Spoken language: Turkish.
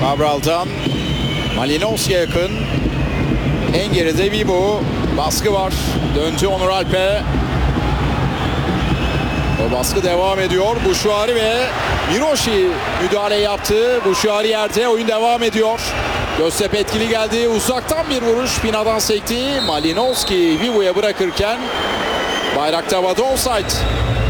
Cabral'dan Malinovski'ye yakın. En geride Vibo. Baskı var. Döndü Onur Alp'e. O baskı devam ediyor. Bouchouari ve Miroshi müdahale yaptı. Bouchouari yerde. Oyun devam ediyor. Göztepe etkili geldi. Uzaktan bir vuruş. Pina'dan sekti. Malinovski Vivo'ya bırakırken bayrakta havada offside.